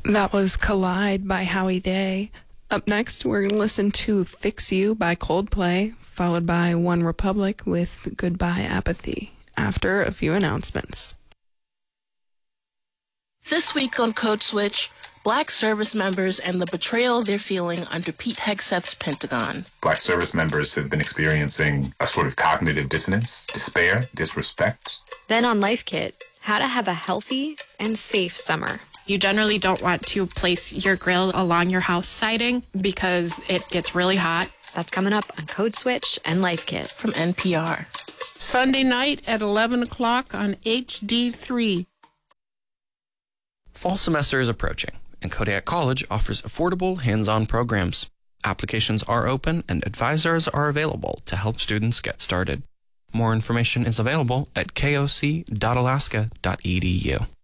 That was Collide by Howie Day. Up next, we're going to listen to Fix You by Coldplay, followed by One Republic with Goodbye Apathy, after a few announcements. This week on Code Switch, Black service members and the betrayal they're feeling under Pete Hegseth's Pentagon. Black service members have been experiencing a sort of cognitive dissonance, despair, disrespect. Then on Life Kit, how to have a healthy and safe summer. You generally don't want to place your grill along your house siding because it gets really hot. That's coming up on Code Switch and Life Kit from NPR. Sunday night at 11 o'clock on HD3. Fall semester is approaching, and Kodiak College offers affordable, hands-on programs. Applications are open, and advisors are available to help students get started. More information is available at koc.alaska.edu.